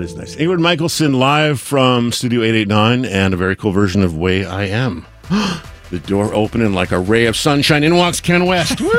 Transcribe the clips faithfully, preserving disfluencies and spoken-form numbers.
That is nice. Ingrid Michaelson live from Studio eight eighty-nine and a very cool version of Way I Am. The door opening like a ray of sunshine. In walks Ken West. Woo!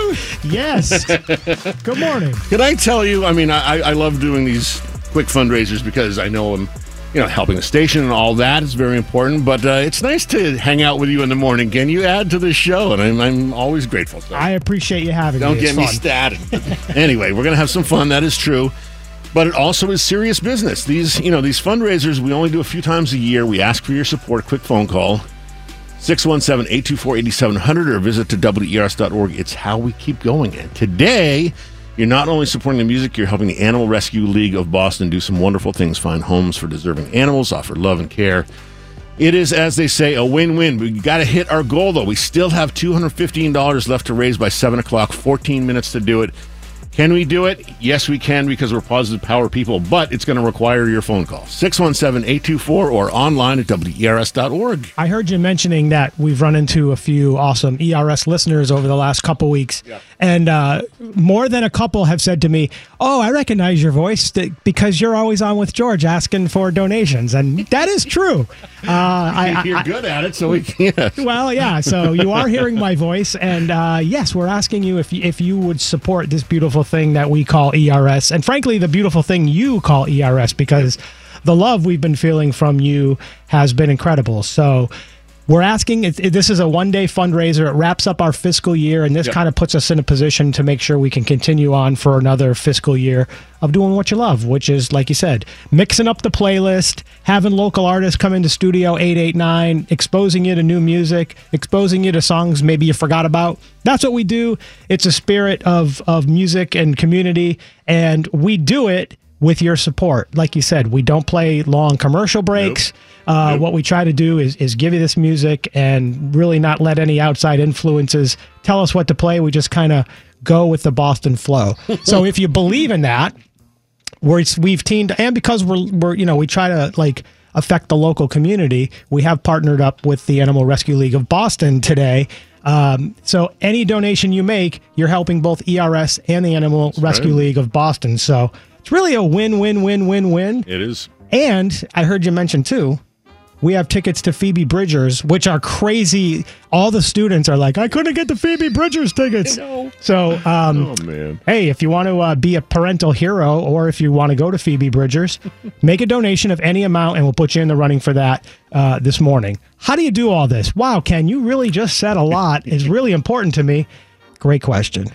Yes. Good morning. Can I tell you, I mean, I, I love doing these quick fundraisers because I know I'm, you know, helping the station and all that is very important. But uh, it's nice to hang out with you in the morning, Ken. You add to the show, and I'm, I'm always grateful. So I appreciate you having don't me. Don't get me fun. started. Anyway, we're going to have some fun. That is true. But it also is serious business. These, you know, these fundraisers, we only do a few times a year. We ask for your support. Quick phone call. six one seven, eight two four, eight seven zero zero or visit to W E R S dot org. It's how we keep going. And today, you're not only supporting the music, you're helping the Animal Rescue League of Boston do some wonderful things, find homes for deserving animals, offer love and care. It is, as they say, a win-win. We got to hit our goal, though. We still have two hundred fifteen dollars left to raise by seven o'clock, fourteen minutes to do it. Can we do it? Yes, we can, because we're positive power people, but it's going to require your phone call. six one seven, eight two four or online at W E R S dot org. I heard you mentioning that we've run into a few awesome E R S listeners over the last couple weeks, yeah. and uh, more than a couple have said to me, oh, I recognize your voice because you're always on with George asking for donations, and that is true. Uh, I, You're I, good at it, so we can. Well, yeah, so you are hearing my voice, and uh, yes, we're asking you if, if you would support this beautiful thing that we call E R S, and frankly, the beautiful thing you call E R S, because the love we've been feeling from you has been incredible. So we're asking, it, it, this is a one-day fundraiser. It wraps up our fiscal year, and this yep. kind of puts us in a position to make sure we can continue on for another fiscal year of doing what you love, which is, like you said, mixing up the playlist, having local artists come into Studio eight eighty-nine, exposing you to new music, exposing you to songs maybe you forgot about. That's what we do. It's a spirit of, of music and community, and we do it with your support. Like you said, we don't play long commercial breaks. Nope. Uh, nope. What we try to do is, is give you this music and really not let any outside influences tell us what to play. We just kind of go with the Boston flow. So if you believe in that, we're, we've teamed, and because we're, we're, you know, we try to like affect the local community, we have partnered up with the Animal Rescue League of Boston today. Um, so any donation you make, you're helping both E R S and the Animal That's Rescue right. League of Boston. So it's really a win-win-win-win-win. It is. And I heard you mention, too, we have tickets to Phoebe Bridgers, which are crazy. All the students are like, I couldn't get the Phoebe Bridgers tickets. No. So, um, Oh, man. hey, if you want to uh, be a parental hero, or if you want to go to Phoebe Bridgers, make a donation of any amount, and we'll put you in the running for that uh, this morning. How do you do all this? Wow, Ken, you really just said a lot. It's really important to me. Great question.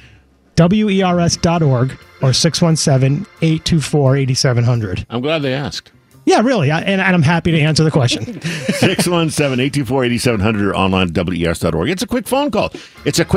W E R S dot org or six one seven, eight two four, eight seven zero zero. I'm glad they asked. Yeah, really, I, and, and I'm happy to answer the question. six one seven, eight two four, eight seven zero zero or online at W E R S dot org. It's a quick phone call. It's a quick